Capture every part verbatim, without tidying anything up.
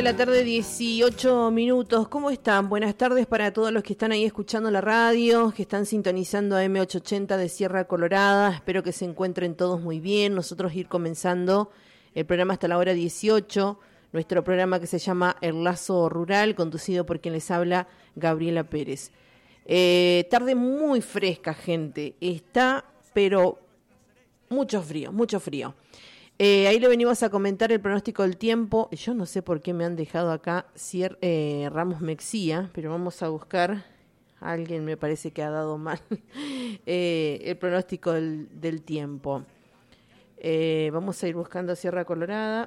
la tarde, dieciocho minutos. ¿Cómo están? Buenas tardes para todos los que están ahí escuchando la radio, que están sintonizando a eme ochocientos ochenta de Sierra Colorada. Espero que se encuentren todos muy bien. Nosotros ir comenzando el programa hasta la hora dieciocho. Nuestro programa que se llama El Lazo Rural, conducido por quien les habla, Gabriela Pérez. Eh, tarde muy fresca, gente. Está, pero mucho frío, mucho frío. Eh, ahí le venimos a comentar el pronóstico del tiempo. Yo no sé por qué me han dejado acá Cier, eh, Ramos Mexía, pero vamos a buscar. Alguien me parece que ha dado mal eh, el pronóstico del, del tiempo. Eh, vamos a ir buscando Sierra Colorada.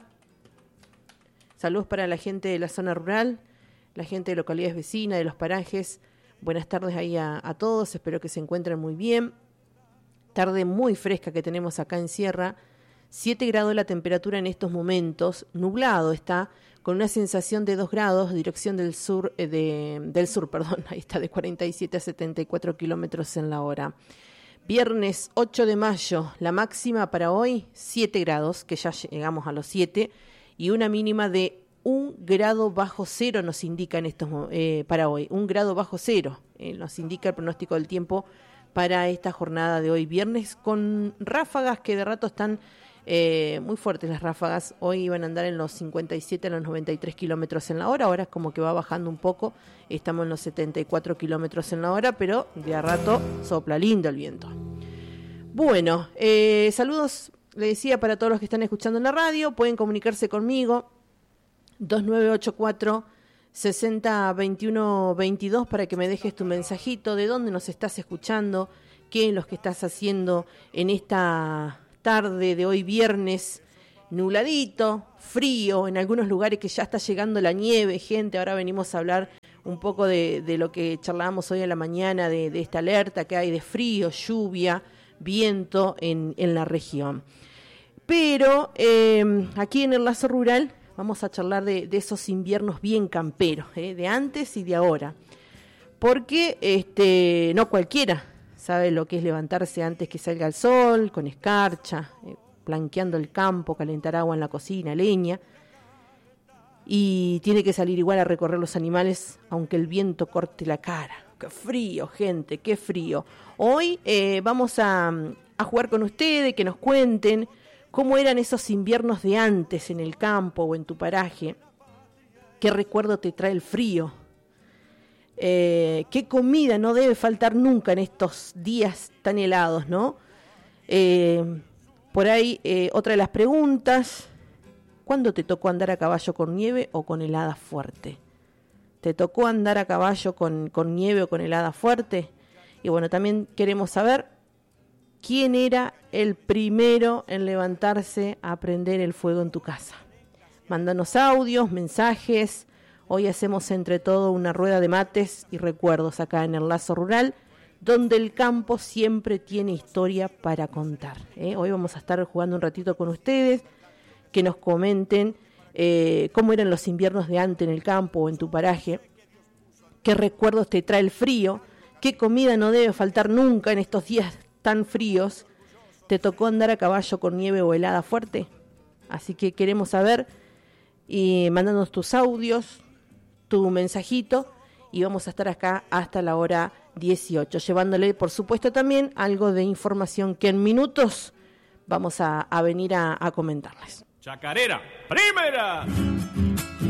Saludos para la gente de la zona rural, la gente de localidades vecinas, de los parajes. Buenas tardes ahí a, a todos, espero que se encuentren muy bien. Tarde muy fresca que tenemos acá en Sierra. siete grados la temperatura en estos momentos, nublado está, con una sensación de dos grados, dirección del sur, eh, de, del sur, perdón, ahí está, de cuarenta y siete a setenta y cuatro kilómetros en la hora. Viernes ocho de mayo, la máxima para hoy, siete grados, que ya llegamos a los siete, y una mínima de un grado bajo cero nos indica en estos eh, para hoy, un grado bajo cero, eh, nos indica el pronóstico del tiempo para esta jornada de hoy, viernes, con ráfagas que de rato están Eh, muy fuertes las ráfagas. Hoy iban a andar en los cincuenta y siete a los noventa y tres kilómetros en la hora. Ahora es como que va bajando un poco. Estamos en los setenta y cuatro kilómetros en la hora, pero de a rato sopla lindo el viento. Bueno, eh, saludos, le decía, para todos los que están escuchando en la radio. Pueden comunicarse conmigo. dos nueve ocho cuatro, seis cero dos uno dos dos para que me dejes tu mensajito. ¿De dónde nos estás escuchando? ¿Qué es lo que estás haciendo en esta tarde de hoy viernes? Nubladito, frío, en algunos lugares que ya está llegando la nieve, gente. Ahora venimos a hablar un poco de, de lo que charlábamos hoy en la mañana, de, de esta alerta que hay de frío, lluvia, viento en, en la región. Pero eh, aquí en el Lazo Rural vamos a charlar de, de esos inviernos bien camperos, eh, de antes y de ahora. Porque este, no cualquiera sabe lo que es levantarse antes que salga el sol, con escarcha, eh, blanqueando el campo, calentar agua en la cocina, leña. Y tiene que salir igual a recorrer los animales, aunque el viento corte la cara. ¡Qué frío, gente! ¡Qué frío! Hoy eh, vamos a, a jugar con ustedes, que nos cuenten cómo eran esos inviernos de antes en el campo o en tu paraje. ¿Qué recuerdo te trae el frío? Eh, qué comida no debe faltar nunca en estos días tan helados, ¿no? Eh, por ahí, eh, otra de las preguntas: ¿cuándo te tocó andar a caballo con nieve o con helada fuerte? ¿Te tocó andar a caballo con, con nieve o con helada fuerte? Y bueno, también queremos saber quién era el primero en levantarse a prender el fuego en tu casa. Mándanos audios, mensajes. Hoy hacemos entre todo una rueda de mates y recuerdos acá en el Lazo Rural, donde el campo siempre tiene historia para contar. ¿eh? Hoy vamos a estar jugando un ratito con ustedes, que nos comenten eh, cómo eran los inviernos de antes en el campo o en tu paraje, qué recuerdos te trae el frío, qué comida no debe faltar nunca en estos días tan fríos. ¿Te tocó andar a caballo con nieve o helada fuerte? Así que queremos saber, y mándanos tus audios, tu mensajito, y vamos a estar acá hasta la hora dieciocho, llevándole por supuesto también algo de información que en minutos vamos a, a venir a, a comentarles. Chacarera, primera.